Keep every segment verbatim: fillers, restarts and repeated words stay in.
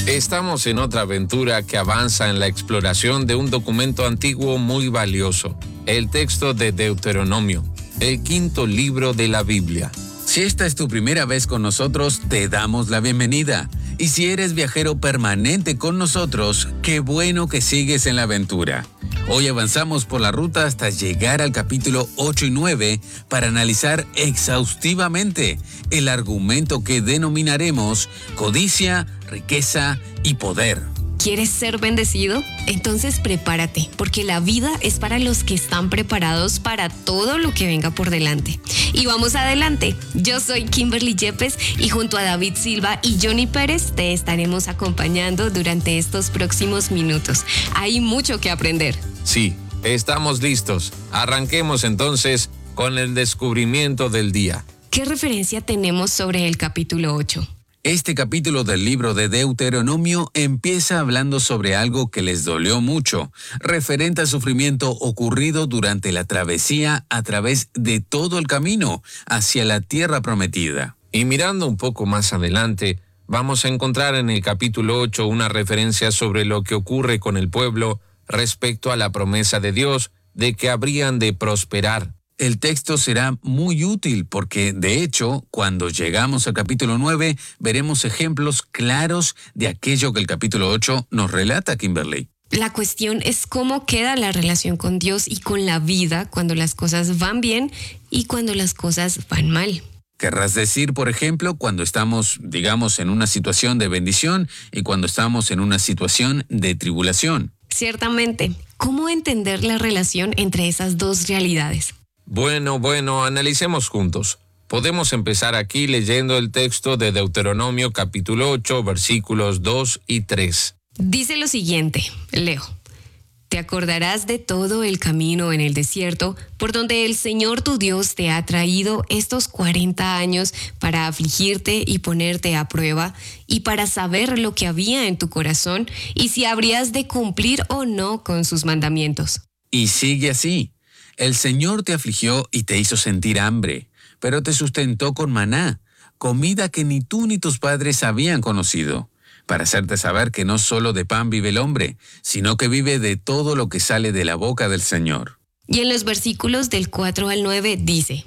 Estamos en otra aventura que avanza en la exploración de un documento antiguo muy valioso, el texto de Deuteronomio, el quinto libro de la Biblia. Si esta es tu primera vez con nosotros, te damos la bienvenida. Y si eres viajero permanente con nosotros, qué bueno que sigues en la aventura. Hoy avanzamos por la ruta hasta llegar al capítulo ocho y nueve para analizar exhaustivamente el argumento que denominaremos codicia, riqueza y poder. ¿Quieres ser bendecido? Entonces prepárate, porque la vida es para los que están preparados para todo lo que venga por delante. Y vamos adelante. Yo soy Kimberly Yepes y junto a David Silva y Johnny Pérez te estaremos acompañando durante estos próximos minutos. Hay mucho que aprender. Sí, estamos listos. Arranquemos entonces con el descubrimiento del día. ¿Qué referencia tenemos sobre el capítulo ocho? Este capítulo del libro de Deuteronomio empieza hablando sobre algo que les dolió mucho, referente al sufrimiento ocurrido durante la travesía a través de todo el camino hacia la tierra prometida. Y mirando un poco más adelante, vamos a encontrar en el capítulo ocho una referencia sobre lo que ocurre con el pueblo respecto a la promesa de Dios de que habrían de prosperar. El texto será muy útil porque, de hecho, cuando llegamos al capítulo nueve, veremos ejemplos claros de aquello que el capítulo ocho nos relata, Kimberly. La cuestión es cómo queda la relación con Dios y con la vida cuando las cosas van bien y cuando las cosas van mal. Querrás decir, por ejemplo, cuando estamos, digamos, en una situación de bendición y cuando estamos en una situación de tribulación. Ciertamente. ¿Cómo entender la relación entre esas dos realidades? Bueno, bueno, analicemos juntos. Podemos empezar aquí leyendo el texto de Deuteronomio capítulo ocho, versículos dos y tres. Dice lo siguiente, leo. Te acordarás de todo el camino en el desierto por donde el Señor tu Dios te ha traído estos cuarenta años para afligirte y ponerte a prueba y para saber lo que había en tu corazón y si habrías de cumplir o no con sus mandamientos. Y sigue así. El Señor te afligió y te hizo sentir hambre, pero te sustentó con maná, comida que ni tú ni tus padres habían conocido, para hacerte saber que no solo de pan vive el hombre, sino que vive de todo lo que sale de la boca del Señor. Y en los versículos del cuatro al nueve dice,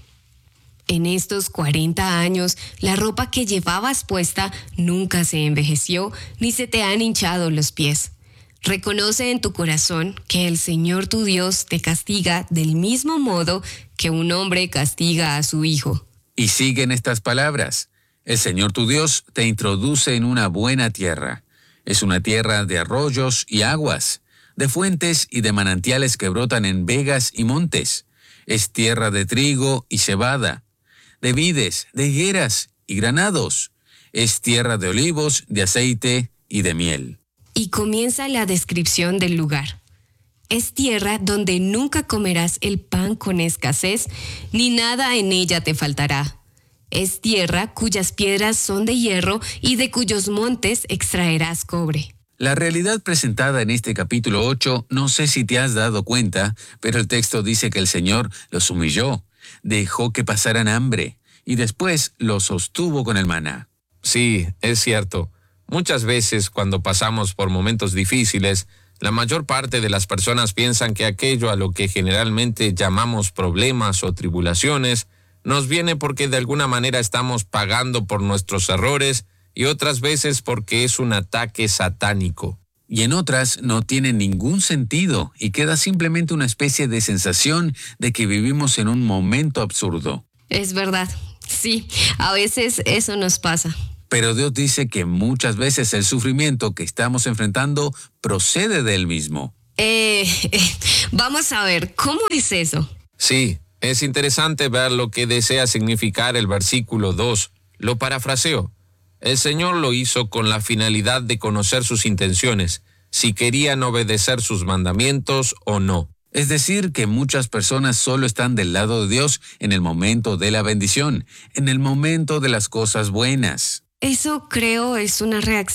en estos cuarenta años, la ropa que llevabas puesta nunca se envejeció, ni se te han hinchado los pies. Reconoce en tu corazón que el Señor tu Dios te castiga del mismo modo que un hombre castiga a su hijo. Y siguen estas palabras. El Señor tu Dios te introduce en una buena tierra. Es una tierra de arroyos y aguas, de fuentes y de manantiales que brotan en vegas y montes. Es tierra de trigo y cebada, de vides, de higueras y granados. Es tierra de olivos, de aceite y de miel. Y comienza la descripción del lugar. Es tierra donde nunca comerás el pan con escasez, ni nada en ella te faltará. Es tierra cuyas piedras son de hierro y de cuyos montes extraerás cobre. La realidad presentada en este capítulo ocho, no sé si te has dado cuenta, pero el texto dice que el Señor los humilló, dejó que pasaran hambre y después los sostuvo con el maná. Sí, es cierto. Muchas veces cuando pasamos por momentos difíciles, la mayor parte de las personas piensan que aquello a lo que generalmente llamamos problemas o tribulaciones nos viene porque de alguna manera estamos pagando por nuestros errores y otras veces porque es un ataque satánico. Y en otras no tiene ningún sentido y queda simplemente una especie de sensación de que vivimos en un momento absurdo. Es verdad, sí, a veces eso nos pasa. Pero Dios dice que muchas veces el sufrimiento que estamos enfrentando procede de Él mismo. Eh, eh, vamos a ver, ¿cómo es eso? Sí, es interesante ver lo que desea significar el versículo dos. Lo parafraseo. El Señor lo hizo con la finalidad de conocer sus intenciones, si querían obedecer sus mandamientos o no. Es decir, que muchas personas solo están del lado de Dios en el momento de la bendición, en el momento de las cosas buenas. Eso creo es una reacción